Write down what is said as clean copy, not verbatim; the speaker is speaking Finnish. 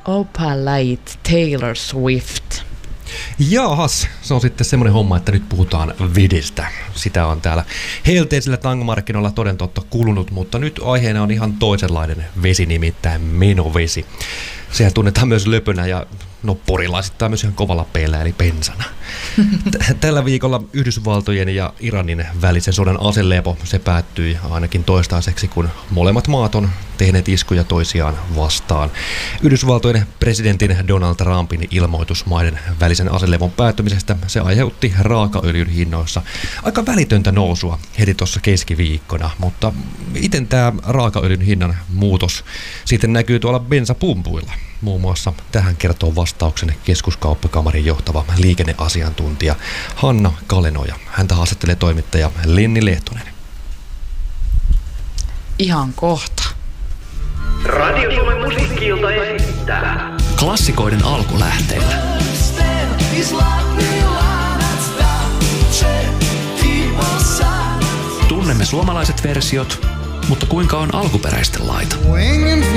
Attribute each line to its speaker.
Speaker 1: Opalite Taylor Swift.
Speaker 2: Jaahas, se on sitten semmoinen homma, että nyt puhutaan vedestä. Sitä on täällä helteisillä tangomarkkinoilla toden totta kulunut, mutta nyt aiheena on ihan toisenlainen vesi, nimittäin menovesi. Sehän tunnetaan myös löpönä ja porilaisittain myös ihan kovalla peellä, eli bensana. Tällä viikolla Yhdysvaltojen ja Iranin välisen sodan aselepo, se päättyi ainakin toistaiseksi, kun molemmat maat on tehneet iskuja toisiaan vastaan. Yhdysvaltojen presidentin Donald Trumpin ilmoitus maiden välisen aselevon päättymisestä, se aiheutti raakaöljyn hinnoissa aika välitöntä nousua heti tuossa keskiviikkona, mutta miten tämä raakaöljyn hinnan muutos sitten näkyy tuolla bensapumpuilla? Muun muassa tähän kertoo vastauksen Keskuskauppakamarin johtava liikenneasiantuntija Hanna Kalenoja. Häntä haastattelee toimittaja Lenni Lehtonen.
Speaker 1: Ihan kohta.
Speaker 3: Radio Suomen musiikki-ilta esittää
Speaker 4: klassikoiden alkulähteillä. Tunnemme suomalaiset versiot, mutta kuinka on alkuperäisten laita?